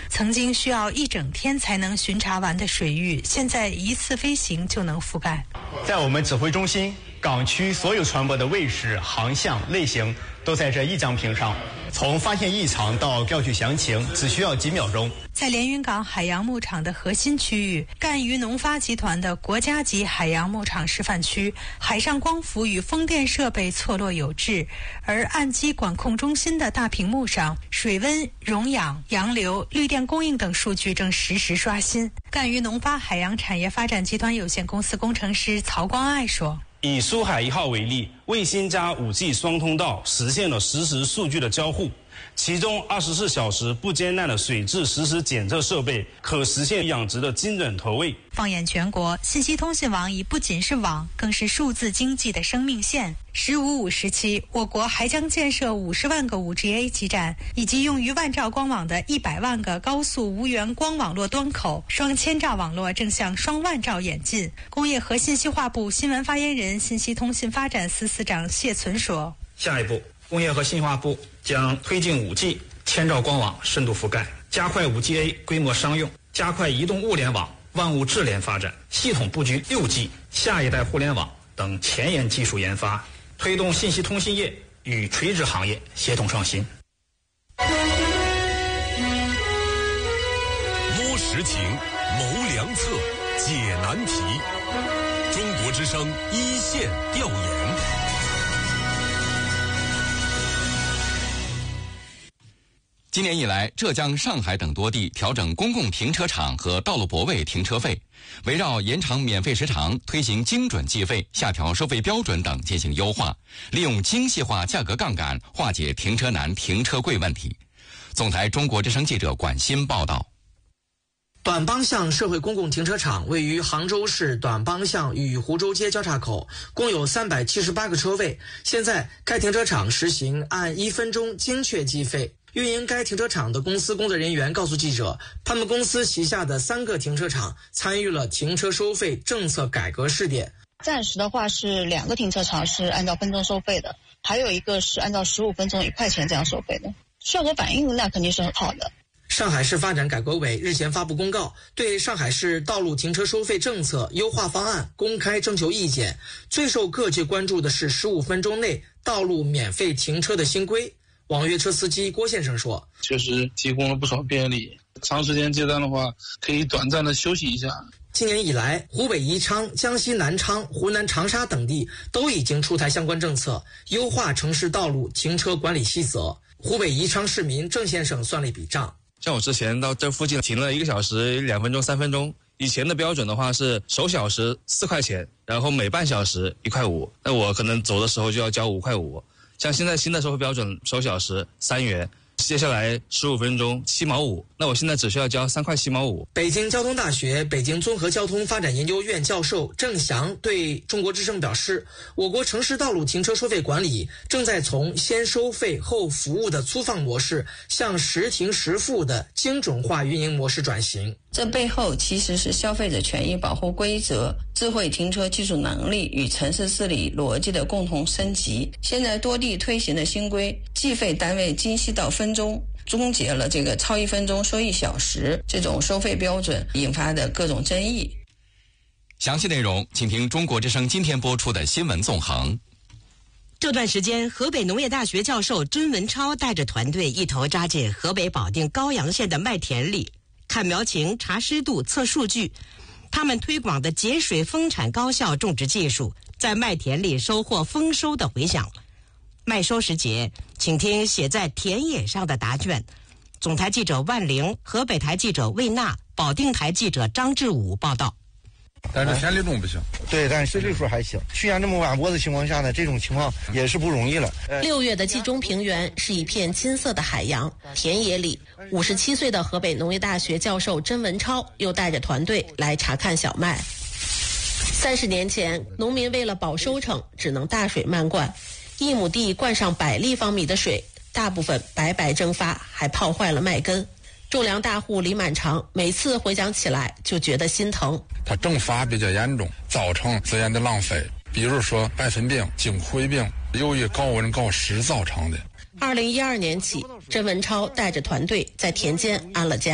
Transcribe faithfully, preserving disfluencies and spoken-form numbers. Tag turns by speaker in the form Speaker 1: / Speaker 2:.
Speaker 1: 曾经需要一整天才能巡查完的水域，现在一次飞行就能覆盖。
Speaker 2: 在我们指挥中心，港区所有船舶的位置、航向、类型都在这一张屏上，从发现异常到调取详情只需要几秒钟。
Speaker 1: 在连云港海洋牧场的核心区域，赣榆农发集团的国家级海洋牧场示范区，海上光伏与风电设备错落有致，而岸基管控中心的大屏幕上，水温、溶氧、洋流、绿电供应等数据正实时刷新。赣榆农发海洋产业发展集团有限公司工程师曹光爱说，
Speaker 3: 以苏海一号为例，卫星加 五 G 双通道实现了实时数据的交互，其中二十四小时不间断的水质实时检测设备可实现养殖的精准投喂。
Speaker 1: 放眼全国，信息通信网已不仅是网，更是数字经济的生命线。十五五时期，我国还将建设五十万个 五 G A 基站，以及用于万兆光网的一百万个高速无源光网络端口，双千兆网络正向双万兆演进。工业和信息化部新闻发言人、信息通信发展司司长谢存说，
Speaker 4: 下一步，工业和信息化部将推进 五 G 千兆光网深度覆盖，加快 五 G A 规模商用，加快移动物联网万物智联发展，系统布局 六 G 下一代互联网等前沿技术研发，推动信息通信业与垂直行业协同创新。
Speaker 5: 摸实情，谋良策，解难题。中国之声一线调研。
Speaker 6: 今年以来，浙江、上海等多地调整公共停车场和道路泊位停车费，围绕延长免费时长、推行精准计费、下调收费标准等进行优化，利用精细化价格杠杆化解停车难、停车贵问题。总台中国之声记者管鑫报道。
Speaker 7: 短帮巷社会公共停车场位于杭州市短帮巷与湖州街交叉口，共有三百七十八个车位。现在该停车场实行按一分钟精确计费。运营该停车场的公司工作人员告诉记者，他们公司旗下的三个停车场参与了停车收费政策改革试点。
Speaker 8: 暂时的话是两个停车场是按照分钟收费的，还有一个是按照十五分钟一块钱这样收费的，效果反应那肯定是很好的。
Speaker 7: 上海市发展改革委日前发布公告，对上海市道路停车收费政策优化方案公开征求意见。最受各界关注的是十五分钟内道路免费停车的新规。网约车司机郭先生说，
Speaker 9: 确实提供了不少便利，长时间接单的话可以短暂的休息一下。
Speaker 7: 今年以来，湖北宜昌、江西南昌、湖南长沙等地都已经出台相关政策，优化城市道路停车管理细则。湖北宜昌市民郑先生算了一笔账，
Speaker 3: 像我之前到这附近停了一个小时、两分钟、三分钟，以前的标准的话是首小时四块钱，然后每半小时一块五，那我可能走的时候就要交五块五。像现在新的收费标准，首小时三元，接下来十五分钟七毛五，那我现在只需要交三块七毛五。
Speaker 7: 北京交通大学北京综合交通发展研究院教授郑翔对中国之声表示，我国城市道路停车收费管理正在从先收费后服务的粗放模式向实停实付的精准化运营模式转型。
Speaker 8: 这背后其实是消费者权益保护规则、智慧停车技术能力与城市治理逻辑的共同升级。现在多地推行的新规，计费单位精细到分钟，终结了这个超一分钟收一小时这种收费标准引发的各种争议。
Speaker 6: 详细内容请听中国之声今天播出的新闻纵横。
Speaker 10: 这段时间，河北农业大学教授甄文超带着团队一头扎进河北保定高阳县的麦田里，看苗情、查湿度、测数据。他们推广的节水丰产高效种植技术，在麦田里收获丰收的回响。麦收时节，请听写在田野上的答卷。总台记者万玲，河北台记者魏娜，保定台记者张志武报道。
Speaker 11: 但是田里种不行，
Speaker 12: 对，但是水利数还行。去年这么晚播的情况下呢，这种情况也是不容易了。
Speaker 13: 六月的冀中平原是一片金色的海洋，田野里，五十七岁的河北农业大学教授甄文超又带着团队来查看小麦。三十年前，农民为了保收成，只能大水漫灌，一亩地灌上百立方米的水，大部分白白蒸发，还泡坏了麦根。种粮大户李满长每次回想起来就觉得心疼。
Speaker 11: 它蒸发比较严重，造成资源的浪费，比如说白粉病、茎灰病，由于高温高湿造成的。
Speaker 13: 二零一二年起，甄文超带着团队在田间安了家。